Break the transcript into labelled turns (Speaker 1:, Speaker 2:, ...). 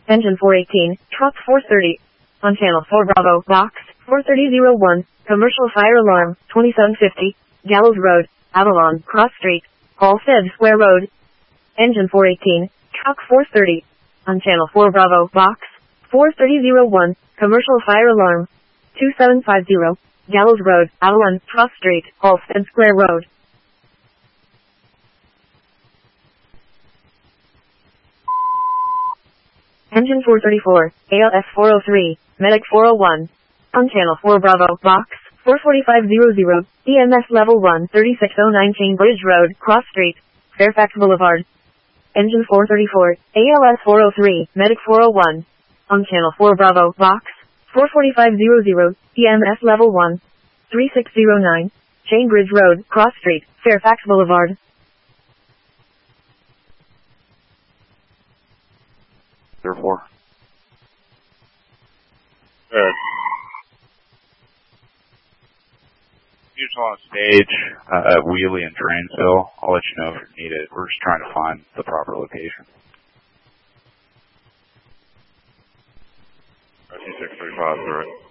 Speaker 1: Engine 418, truck 430. On channel 4 Bravo, box 43001, commercial fire alarm, 2750, Gallows Road, Avalon, Cross Street, Halstead Square Road. Engine 418, truck 430. On channel 4 Bravo, box 43001, commercial fire alarm, 2750, Gallows Road, Avalon, Cross Street, Halstead Square Road. Engine 434, ALS 403, Medic 401. On channel 4 Bravo, box 44500, EMS level 1, 3609 Cambridge Road, Cross Street, Fairfax Boulevard. Engine 434, ALS 403, Medic 401. On channel 4 Bravo, box 44500, EMS level 1, 3609, Cambridge Road, Cross Street, Fairfax Boulevard.
Speaker 2: Therefore.
Speaker 3: Good.
Speaker 2: Usually on stage at Wheelie and Drainsville. I'll let you know if you need it. We're just trying to find the proper location.
Speaker 3: 5635,